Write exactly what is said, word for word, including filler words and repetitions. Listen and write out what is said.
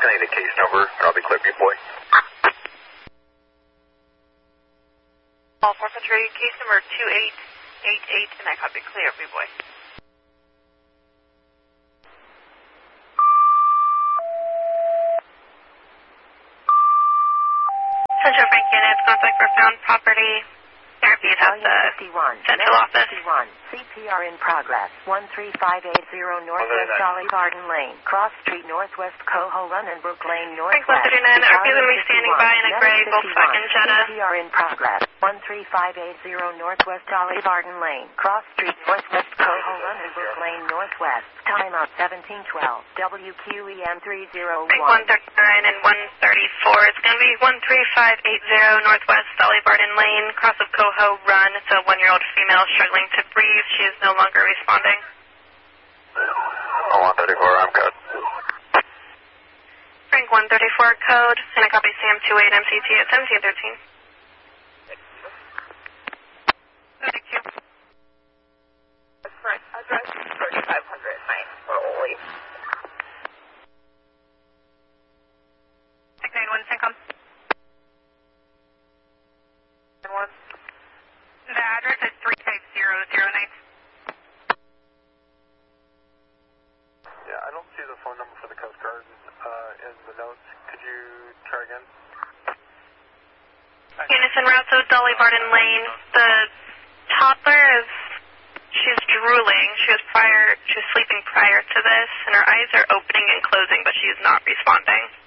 I need a case number, and I'll be clear, B boy. All four three, case number two eight eight eight, and I copy clear, B boy. Central Frank units, contact for found property. Therapies at the central office. C P R in progress. one three five eight zero Northwest Dolly Garden Lane, Cross Street Northwest, Coho Run and Brook Lane Northwest. Frank one thirty-nine, R P is going to be standing by in a gray Volkswagen Jetta. C P R in progress. one three five eight zero Northwest Dolly Garden Lane, Cross Street Northwest, Coho Run and Brook Lane Northwest. Time out seventeen twelve. W Q E M three zero one. Frank one thirty-nine and one thirty-four. It's going to be one three five eight zero Northwest Dolly Garden Lane, cross of Coho Run. It's a one-year-old female struggling to breathe. She is no longer responding. Oh, one thirty-four, I'm good. Frank one thirty-four code, and I copy Sam two eight M C T at seventeen thirteen. Thank you. Front address thirty-five hundred nine Rolly. six nine one, Syncom. The address is three five zero zero nine. Yeah, I don't see the phone number for the Coast Guard uh, in the notes. Could you try again? Unison route to Dolly Barton Lane. The toddler is, she's drooling. She was prior, she was sleeping prior to this, and her eyes are opening and closing, but she is not responding.